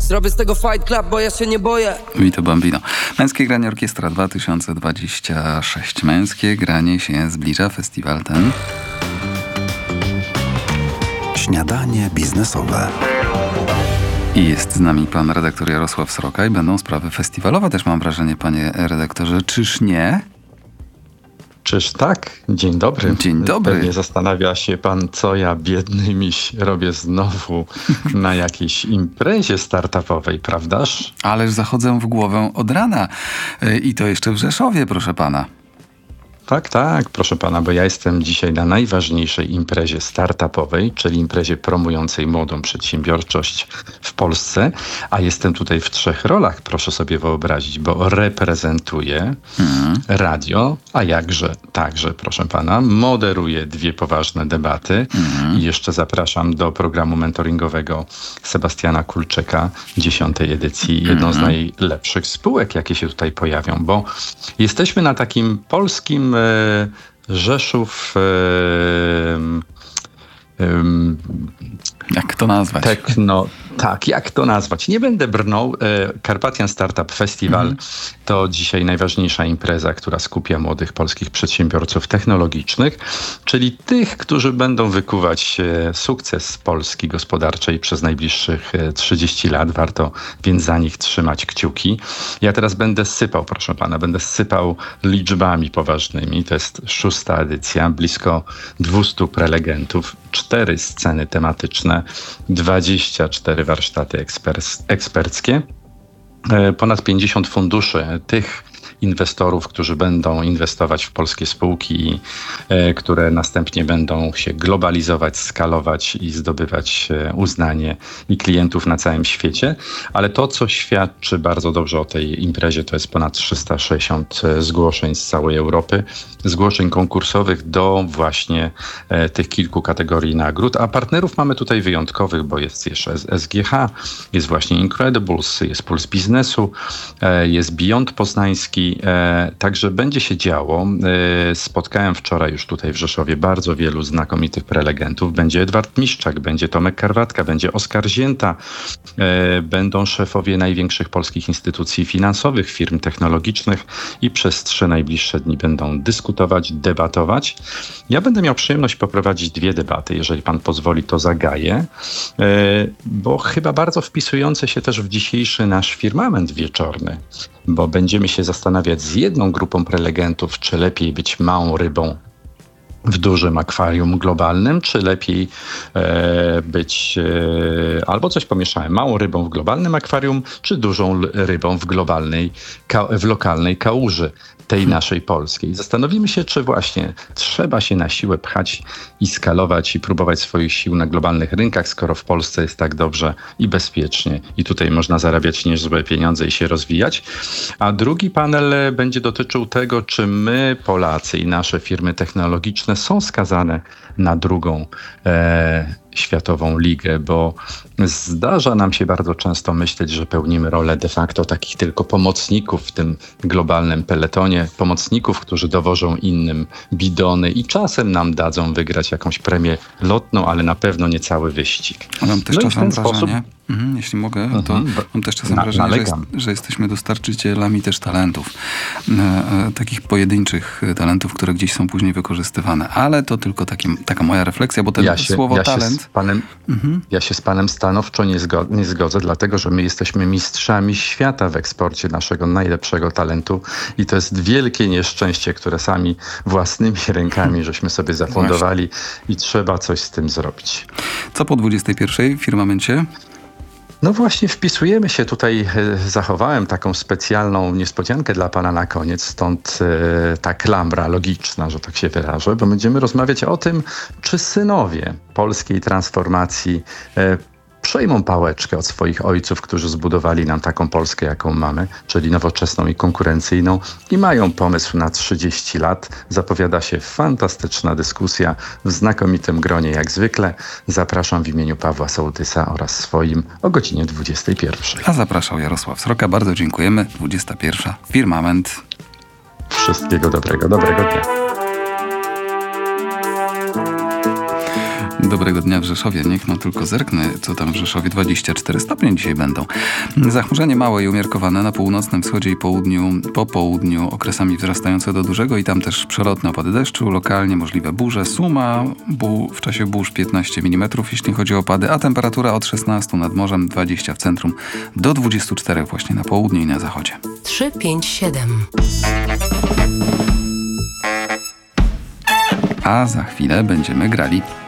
Zrobię z tego Fight Club, bo ja się nie boję. Vito Bambino. Męskie Granie Orkiestra 2026. Męskie Granie się zbliża, festiwal ten. Śniadanie biznesowe. I jest z nami pan redaktor Jarosław Sroka i będą sprawy festiwalowe też, mam wrażenie, panie redaktorze. Czyż nie? Czyż tak? Dzień dobry. Dzień dobry. Pewnie zastanawia się pan, co ja, biedny miś, robię znowu na jakiejś imprezie startupowej, prawdaż? Ależ zachodzę w głowę od rana. I to jeszcze w Rzeszowie, proszę pana. Tak, proszę pana, bo ja jestem dzisiaj na najważniejszej imprezie startupowej, czyli imprezie promującej młodą przedsiębiorczość w Polsce, a jestem tutaj w 3 rolach, proszę sobie wyobrazić, bo reprezentuję radio, a jakże także, proszę pana, moderuję 2 poważne debaty i jeszcze zapraszam do programu mentoringowego Sebastiana Kulczyka, 10. edycji, jedną z najlepszych spółek, jakie się tutaj pojawią, bo jesteśmy na takim polskim Rzeszów jak to nazwać? Jak to nazwać? Nie będę brnął. Carpathian Startup Festival to dzisiaj najważniejsza impreza, która skupia młodych polskich przedsiębiorców technologicznych, czyli tych, którzy będą wykuwać sukces Polski gospodarczej przez najbliższych 30 lat. Warto więc za nich trzymać kciuki. Ja teraz będę sypał, proszę pana, liczbami poważnymi. To jest 6. edycja, blisko 200 prelegentów, 4 sceny tematyczne, 24 warsztaty eksperckie, ponad 50 funduszy tych inwestorów, którzy będą inwestować w polskie spółki, które następnie będą się globalizować, skalować i zdobywać uznanie i klientów na całym świecie. Ale to, co świadczy bardzo dobrze o tej imprezie, to jest ponad 360 zgłoszeń z całej Europy, zgłoszeń konkursowych do właśnie tych kilku kategorii nagród, a partnerów mamy tutaj wyjątkowych, bo jest jeszcze SGH, jest właśnie Incredibles, jest Puls Biznesu, jest Beyond Poznański, także będzie się działo. Spotkałem wczoraj już tutaj w Rzeszowie bardzo wielu znakomitych prelegentów. Będzie Edward Miszczak, będzie Tomek Karwatka, będzie Oskar Zięta, będą szefowie największych polskich instytucji finansowych, firm technologicznych i przez 3 najbliższe dni będą dyskutować, debatować. Ja będę miał przyjemność poprowadzić 2 debaty, jeżeli pan pozwoli, to zagaję, bo chyba bardzo wpisujące się też w dzisiejszy nasz firmament wieczorny, bo będziemy się zastanawiać z jedną grupą prelegentów, czy lepiej być małą rybą w dużym akwarium globalnym, czy lepiej być, albo coś pomieszałem, małą rybą w globalnym akwarium, czy dużą rybą w lokalnej kałuży tej naszej polskiej. Zastanowimy się, czy właśnie trzeba się na siłę pchać i skalować i próbować swoich sił na globalnych rynkach, skoro w Polsce jest tak dobrze i bezpiecznie i tutaj można zarabiać niezłe pieniądze i się rozwijać. A drugi panel będzie dotyczył tego, czy my, Polacy i nasze firmy technologiczne są skazane na drugą światową ligę, bo zdarza nam się bardzo często myśleć, że pełnimy rolę de facto takich tylko pomocników w tym globalnym peletonie, pomocników, którzy dowożą innym bidony i czasem nam dadzą wygrać jakąś premię lotną, ale na pewno nie cały wyścig. Mam też czasem wrażenie, jeśli mogę, to mam też czasem wrażenie, że jesteśmy dostarczycielami też talentów. Takich pojedynczych talentów, które gdzieś są później wykorzystywane. Ale to tylko taka moja refleksja, bo słowo talent... Ja się z panem stanowczo nie zgodzę, dlatego że my jesteśmy mistrzami świata w eksporcie naszego najlepszego talentu i to jest wielkie nieszczęście, które sami własnymi rękami żeśmy sobie zafundowali i trzeba coś z tym zrobić. Co po 21 w firmamencie? No właśnie wpisujemy się tutaj, zachowałem taką specjalną niespodziankę dla pana na koniec, stąd ta klamra logiczna, że tak się wyrażę, bo będziemy rozmawiać o tym, czy synowie polskiej transformacji przejmą pałeczkę od swoich ojców, którzy zbudowali nam taką Polskę, jaką mamy, czyli nowoczesną i konkurencyjną i mają pomysł na 30 lat. Zapowiada się fantastyczna dyskusja w znakomitym gronie jak zwykle. Zapraszam w imieniu Pawła Sołtysa oraz swoim o godzinie 21. A zapraszał Jarosław Sroka. Bardzo dziękujemy. 21. Firmament. Wszystkiego dobrego dnia. Dobrego dnia w Rzeszowie. Niech no tylko zerknę, co tam w Rzeszowie. 24 stopnie dzisiaj będą. Zachmurzenie małe i umiarkowane na północnym wschodzie i po południu okresami wzrastające do dużego i tam też przelotne opady deszczu, lokalnie możliwe burze. Suma w czasie burz 15 mm, jeśli chodzi o opady, a temperatura od 16 nad morzem, 20 w centrum, do 24 właśnie na południu i na zachodzie. 357. A za chwilę będziemy grali.